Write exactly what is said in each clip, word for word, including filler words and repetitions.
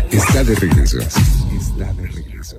está de regreso. Está de regreso.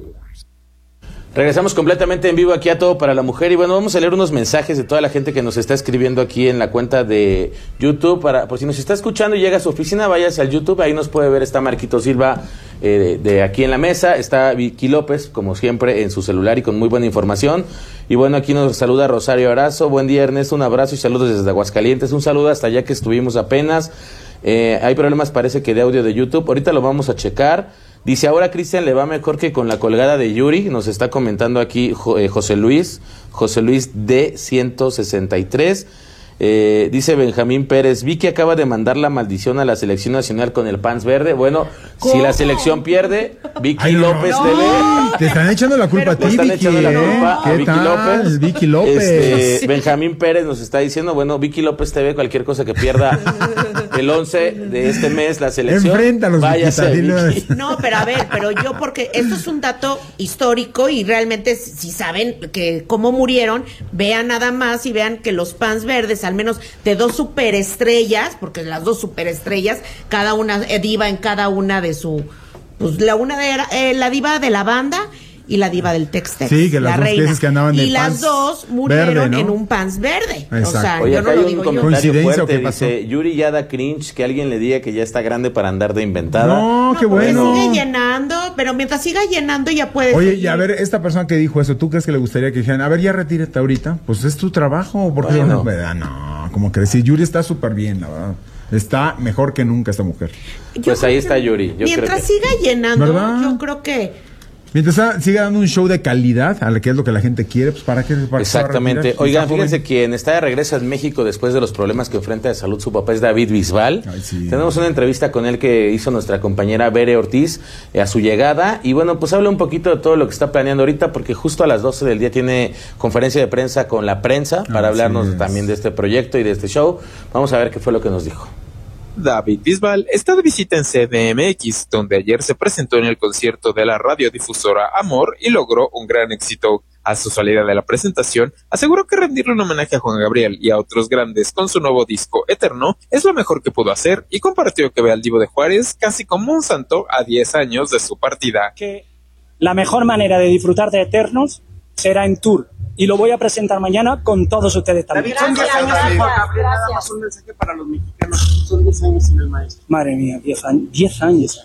Regresamos completamente en vivo aquí a Todo para la Mujer y bueno, vamos a leer unos mensajes de toda la gente que nos está escribiendo aquí en la cuenta de YouTube. Para, por si nos está escuchando y llega a su oficina, váyase al YouTube, ahí nos puede ver, está Marquito Silva eh, de, de aquí en la mesa, está Vicky López, como siempre, en su celular y con muy buena información. Y bueno, aquí nos saluda Rosario Arazo. Buen día, Ernesto, un abrazo y saludos desde Aguascalientes. Un saludo hasta allá que estuvimos apenas. Eh, hay problemas, parece que de audio de YouTube, ahorita lo vamos a checar. Dice, ahora Cristian le va mejor que con la colgada de Yuri. Nos está comentando aquí jo, eh, José Luis, José Luis D ciento sesenta y tres. Eh, dice Benjamín Pérez, Vicky acaba de mandar la maldición a la selección nacional con el pants verde. Bueno, ¿cómo? Si la selección pierde, Vicky Ay, no, López no. T V. Te están echando la culpa Pero, a ti, están Vicky. echando la culpa ¿Qué a Vicky tal? López. Vicky López. Este, Benjamín Pérez nos está diciendo, bueno, Vicky López T V, cualquier cosa que pierda el once de este mes la selección. Enfréntalos, Vicky. No, pero a ver, pero yo porque esto es un dato histórico y realmente si saben que cómo murieron, vean nada más y vean que los pants verdes, al menos de dos superestrellas, porque las dos superestrellas, cada una eh, diva en cada una de su, pues la una de eh, la diva de la banda y la diva del Tex-Tex, sí, que las la dos reina. Que andaban de y las pants dos murieron verde, ¿no? en un pants verde. Exacto. O sea, Oye, yo acá no lo hay digo un yo. comentario ¿Coincidencia fuerte, o qué pasó? dice, Yuri ya da cringe, que alguien le diga que ya está grande para andar de inventada. No, qué No, porque bueno. sigue llenando, pero mientras siga llenando ya puede Oye, seguir. y a ver, esta persona que dijo eso, ¿tú crees que le gustaría que dijeran, a ver, ya retírate ahorita? Pues es tu trabajo, porque Bueno. no, no, como que decir, Yuri está súper bien, la verdad. Está mejor que nunca esta mujer. Yo Pues creo ahí que está Yuri. Yo mientras creo que... siga llenando, ¿verdad? yo creo que Mientras ah, siga dando un show de calidad, a la que es lo que la gente quiere, pues ¿para qué? Para Exactamente. Oigan, fíjense que quien está de regreso en México después de los problemas que enfrenta de salud su papá es David Bisbal. Ay, sí. Tenemos una entrevista con él que hizo nuestra compañera Bere Ortiz eh, a su llegada. Y bueno, pues habla un poquito de todo lo que está planeando ahorita, porque justo a las doce del día tiene conferencia de prensa con la prensa para Así hablarnos es. también de este proyecto y de este show. Vamos a ver qué fue lo que nos dijo. David Bisbal está de visita en C D M X, donde ayer se presentó en el concierto de la radiodifusora Amor y logró un gran éxito. A su salida de la presentación, aseguró que rendirle un homenaje a Juan Gabriel y a otros grandes con su nuevo disco Eterno es lo mejor que pudo hacer y compartió que ve al Divo de Juárez casi como un santo a diez años de su partida. Que la mejor manera de disfrutar de Eternos será en tour. Y lo voy a presentar mañana con todos ustedes también. David, son diez años sin Juan Gabriel, nada más un mensaje para los mexicanos. Son diez años sin el maestro. Madre mía, diez años. diez años.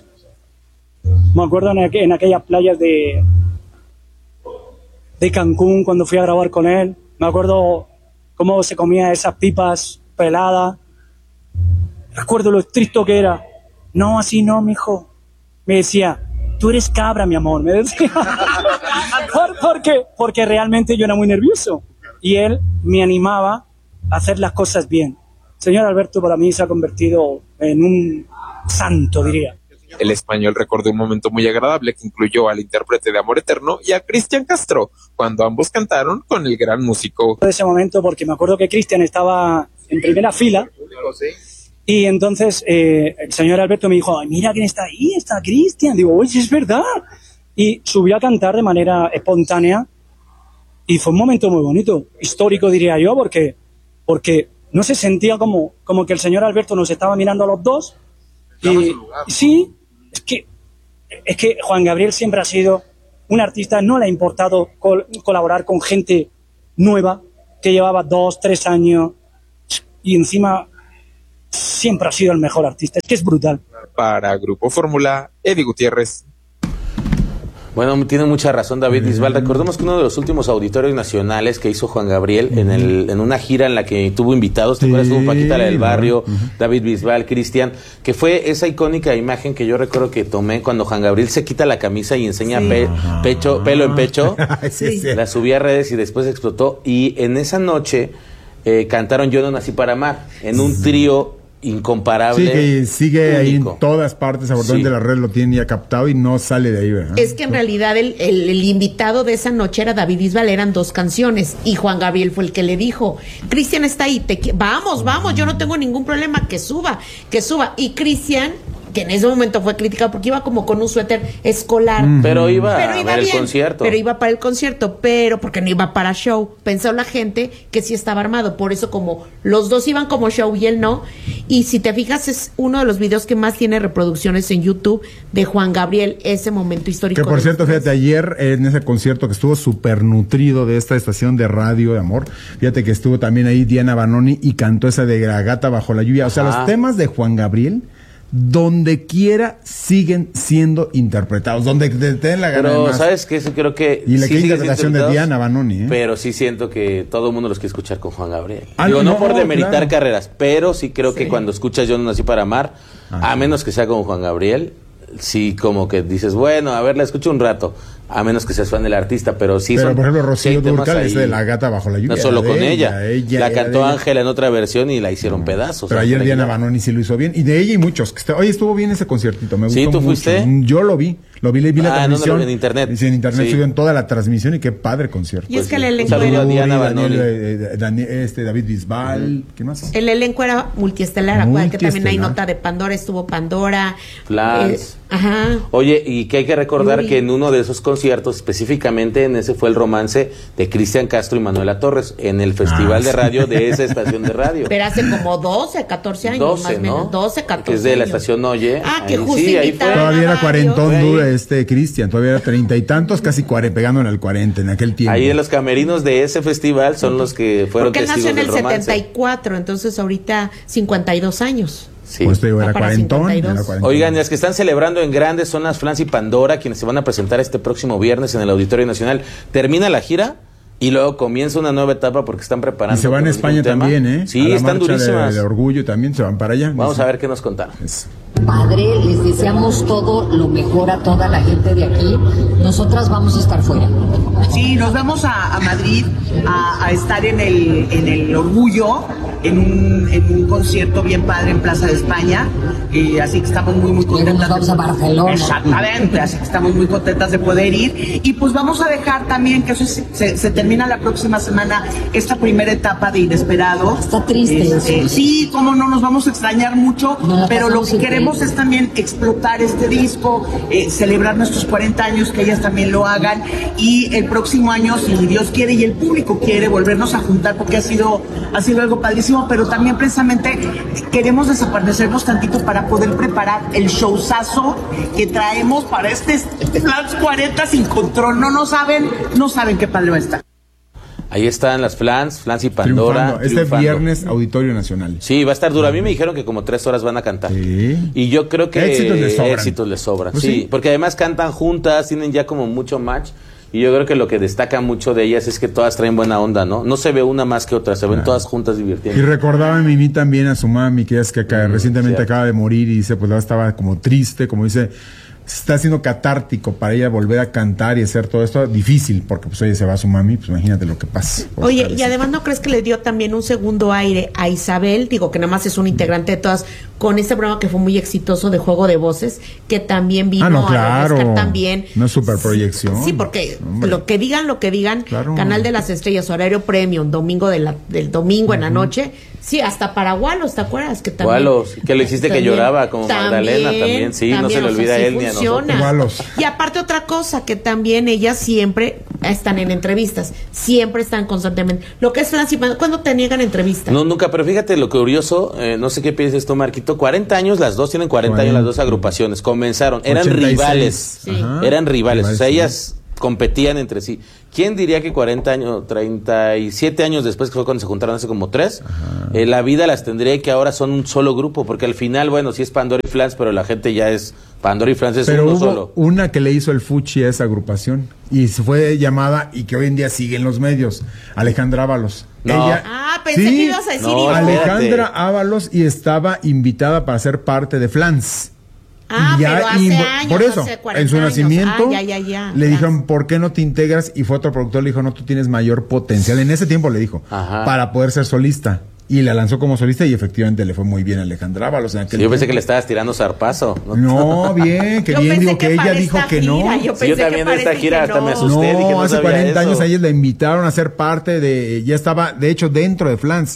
Me acuerdo en, aqu en aquellas playas de, de Cancún cuando fui a grabar con él. Me acuerdo cómo se comía esas pipas peladas. Recuerdo lo estricto que era. No, así no, mijo. Me decía, tú eres cabra, mi amor, me decía. ¿Por, ¿Por qué? Porque realmente yo era muy nervioso y él me animaba a hacer las cosas bien. Señor Alberto para mí se ha convertido en un santo, diría. El español recordó un momento muy agradable que incluyó al intérprete de Amor Eterno y a Cristian Castro, cuando ambos cantaron con el gran músico. De ese momento, porque me acuerdo que Cristian estaba en primera fila y entonces eh, el señor Alberto me dijo, ay, mira quién está ahí, está Cristian. Digo, oye, es verdad. Y subió a cantar de manera espontánea y fue un momento muy bonito, histórico diría yo, porque, porque no se sentía como, como que el señor Alberto nos estaba mirando a los dos. Y, sí, es que, es que Juan Gabriel siempre ha sido un artista, no le ha importado col colaborar con gente nueva que llevaba dos, tres años y encima siempre ha sido el mejor artista, es que es brutal. Para Grupo Fórmula, Eddie Gutiérrez. Bueno, tiene mucha razón David Bisbal. Recordemos que uno de los últimos auditorios nacionales que hizo Juan Gabriel uh-huh. en el en una gira en la que tuvo invitados, ¿te sí, acuerdas? Tuvo Paquita la del Barrio, uh-huh. David Bisbal, Cristian, que fue esa icónica imagen que yo recuerdo que tomé cuando Juan Gabriel se quita la camisa y enseña sí. pe pecho, pelo en pecho, sí, sí. La subí a redes y después explotó. Y en esa noche eh, cantaron Yo no nací para amar, en un trío incomparable. Sí, que sigue único. Ahí en todas partes, afortunadamente sí. La red lo tiene ya captado y no sale de ahí, ¿verdad? Es que en realidad el, el, el invitado de esa noche era David Bisbal, eran dos canciones y Juan Gabriel fue el que le dijo, Cristian está ahí, te vamos, vamos, yo no tengo ningún problema, que suba, que suba. Y Cristian que en ese momento fue criticado porque iba como con un suéter escolar. Mm. Pero iba pero a iba ver bien, el concierto. Pero iba para el concierto, pero porque no iba para show. Pensó la gente que sí estaba armado. Por eso como los dos iban como show y él no. Y si te fijas, es uno de los videos que más tiene reproducciones en YouTube de Juan Gabriel, ese momento histórico. Que por de cierto, los fíjate, ayer en ese concierto que estuvo súper nutrido de esta estación de radio de amor, fíjate que estuvo también ahí Diana Banoni y cantó esa de La Gata Bajo la Lluvia. O sea, Ajá. los temas de Juan Gabriel, donde quiera siguen siendo interpretados, donde te, te den la gana. Pero, además. ¿sabes qué? Sí, creo que... Y la sí que siguen interpretación siendo de interpretados, Diana Banoni, ¿eh? Pero sí siento que todo el mundo los quiere escuchar con Juan Gabriel. Ah, Digo, no, no, por demeritar claro. carreras, pero sí creo Sí. que cuando escuchas Yo no nací para amar, Ajá. a menos que sea con Juan Gabriel, sí como que dices, bueno, a ver, la escucho un rato. A menos que seas fan del artista, pero sí Pero son... por ejemplo, sí Rocío hay temas Dúrcal ahí. es de La Gata Bajo la Lluvia. No solo de con ella. ella La era cantó de ella. Ángela en otra versión y la hicieron pedazos. Pero o sea, ayer por Diana ejemplo. Banoni sí lo hizo bien. Y de ella y muchos. Que está- Oye, estuvo bien ese conciertito. Me gustó ¿Sí, tú mucho. fuiste? Yo lo vi. Lo vi, vi la Ah, ¿dónde lo transmisión. vi? En internet. Sí, en internet Sí. subieron toda la transmisión y qué padre concierto. Y es Pues que sí. el Un elenco saludo era, a Diana Daniel, Banoni. eh, Daniel, este, David Bisbal. ¿Quién más? el elenco era multiestelar, acuérdate que también hay Multiestelar. nota de Pandora, estuvo Pandora. Flans. eh, ajá. Oye, y que hay que recordar Yuri. que en uno de esos conciertos, específicamente en ese fue el romance de Cristian Castro y Manuela Torres, en el festival Ah, de sí. radio de esa estación de radio. Pero hace como doce, catorce años, doce, más o menos. ¿no? doce, catorce Que es de la años. estación Oye. Ah, que Ahí justo sí, ahí invitaron fue. Todavía a era varios. cuarentón Fue ahí. duro este Cristian. Todavía era treinta y tantos, casi cuarenta, pegándole al cuarenta en aquel tiempo. Ahí en los camerinos de ese festival son los que fueron Porque él nació testigos en el del romance. setenta y cuatro, entonces ahorita cincuenta y dos años. Sí. Pues te digo, era Va para cuarentón. cincuenta y dos. Era cuarentón. Oigan, las que están celebrando en grande son las Flans y Pandora, quienes se van a presentar este próximo viernes en el Auditorio Nacional. Termina la gira y luego comienza una nueva etapa porque están preparando. Y se van a con España un tema. también, ¿eh? Sí, A la están marcha de- durísimas. De, orgullo también se van para allá. Vamos a ver qué nos contaron. Es- Padre, les deseamos todo lo mejor a toda la gente de aquí. Nosotras vamos a estar fuera. Sí, nos vamos a, a Madrid a, a estar en el, en el Orgullo, en un, en un concierto bien padre en Plaza de España. Y así que estamos muy, muy Luego contentas. nos vamos a Barcelona. Exactamente, así que estamos muy contentas de poder ir. Y pues vamos a dejar también, que eso es- se, se termina la próxima semana, esta primera etapa de Inesperado. Está triste Este, eso. Sí, cómo no, nos vamos a extrañar mucho, Nos la pero lo pasamos que queremos increíble. es también explotar este disco, eh, celebrar nuestros cuarenta años, que ellas también lo hagan, y el próximo año, si Dios quiere y el público quiere, volvernos a juntar, porque ha sido, ha sido algo padrísimo, pero también precisamente queremos desaparecernos tantito para poder preparar el showzazo que traemos para este Flans cuarenta sin control. No, no saben, no saben qué padre va a estar. Ahí están las Flans, Flans y Pandora. Triunfando. Este triunfando. viernes, Auditorio Nacional. Sí, va a estar duro. A mí me dijeron que como tres horas van a cantar. Sí. Y yo creo que Éxitos les sobran. éxitos les sobran. Pues sí, sí. porque además cantan juntas, tienen ya como mucho match. Y yo creo que lo que destaca mucho de ellas es que todas traen buena onda, ¿no? No se ve una más que otra, se ven todas juntas Y divirtiendo. recordaba Mimi también a su mami, que es que acá, Mm, recientemente cierto. acaba de morir y dice, pues la estaba como triste, como dice, está siendo catártico para ella volver a cantar y hacer todo esto difícil, porque pues oye, se va su mami, pues imagínate lo que pasa. Oye, Ojalá y sí. además, ¿no crees que le dio también un segundo aire a Isabel? Digo, que nada más es un integrante de todas, con este programa que fue muy exitoso de Juego de Voces, que también vino Ah, no, claro. a refrescar también. Una superproyección. Sí, porque Hombre. lo que digan, lo que digan, Claro. Canal de las Estrellas, horario premium, domingo de la, del domingo en la noche. Sí, hasta para Walos, ¿te acuerdas? Que también, Walos, que le hiciste que lloraba, como Magdalena también, sí, no se le o sea, olvida a sí él ni a funciona. nosotros. Walos. Y aparte otra cosa, que también ellas siempre están en entrevistas, siempre están constantemente. Lo que es Flans y Pandora, ¿cuándo te niegan entrevistas? No, nunca, pero fíjate lo curioso, eh, no sé qué piensas tú, Marquito, cuarenta años, las dos tienen cuarenta años, las dos agrupaciones, comenzaron, eran ochenta y seis. rivales, Sí. Ajá. eran rivales, o sea, sí. ellas competían entre sí. ¿Quién diría que cuarenta años, treinta y siete años después, que fue cuando se juntaron hace como tres, eh, la vida las tendría y que ahora son un solo grupo? Porque al final, bueno, sí es Pandora y Flans, pero la gente ya es, Pandora y Flans es Pero uno hubo solo. una que le hizo el fuchi a esa agrupación y se fue llamada y que hoy en día sigue en los medios, Alejandra Ábalos. No. Ella, Ah, pensé Sí, que ibas a decir no, Ivonne. Alejandra Ábalos y estaba invitada para ser parte de Flans. Ah, Y ya pero hace invo- años, por eso, hace cuarenta en su años. nacimiento, Ah, ya, ya, ya. le Ya. dijeron, ¿por qué no te integras? Y fue otro productor, le dijo, no, tú tienes mayor potencial. En ese tiempo le dijo, Ajá. para poder ser solista. Y la lanzó como solista y efectivamente le fue muy bien a Alejandra Ábalos. En aquel Yo pensé que le tiempo. estabas tirando zarpazo. ¿no? No, bien, que Yo bien, pensé digo que, que ella para dijo esta que no. gira, yo Sí, yo pensé que también de esta parece gira que hasta me no. asusté. Usted, dije, no hace sabía cuarenta eso. años a ellos la invitaron a ser parte de, ya estaba, de hecho, dentro de Flans.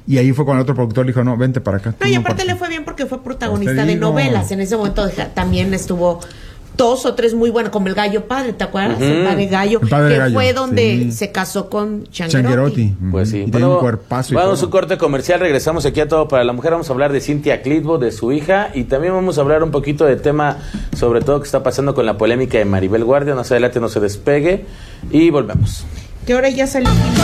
Y ahí fue cuando el otro productor le dijo, no, vente para acá. No, y no aparte para- le fue bien porque fue protagonista Pues te de digo. novelas. En ese momento deja- también estuvo dos o tres muy buenas, como El Gallo Padre, ¿te acuerdas? Ujú. El Padre Gallo, El Padre que Gallo, fue donde sí. se casó con Changuerotti. Changuerotti. Pues sí. Y tiene un cuerpazo y vamos a todo. un corte comercial, regresamos aquí a Todo para la Mujer. Vamos a hablar de Cynthia Clitbo, de su hija, y también vamos a hablar un poquito de tema, sobre todo que está pasando con la polémica de Maribel Guardia. Más adelante no se despegue y volvemos. Que ahora ya salió.